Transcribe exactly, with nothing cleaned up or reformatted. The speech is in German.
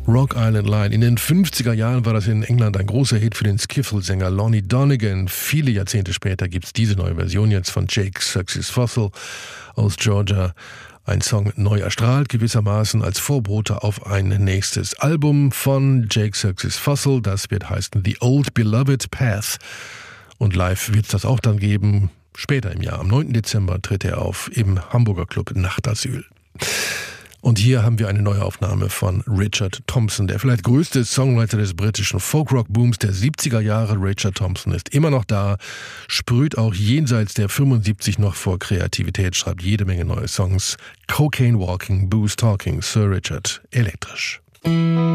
Rock Island Line. In den fünfziger Jahren war das in England ein großer Hit für den Skiffle-Sänger Lonnie Donegan. Viele Jahrzehnte später gibt es diese neue Version jetzt von Jake Success Fossil aus Georgia. Ein Song neu erstrahlt, gewissermaßen als Vorbote auf ein nächstes Album von Jake Success Fossil. Das wird heißen The Old Beloved Path. Und live wird es das auch dann geben. Später im Jahr, am neunten Dezember, tritt er auf im Hamburger Club Nachtasyl. Und hier haben wir eine neue Aufnahme von Richard Thompson, der vielleicht größte Songwriter des britischen Folkrock-Booms der siebziger Jahre. Richard Thompson ist immer noch da, sprüht auch jenseits der fünfundsiebzig noch vor Kreativität, schreibt jede Menge neue Songs. Cocaine Walking, Booze Talking, Sir Richard, elektrisch.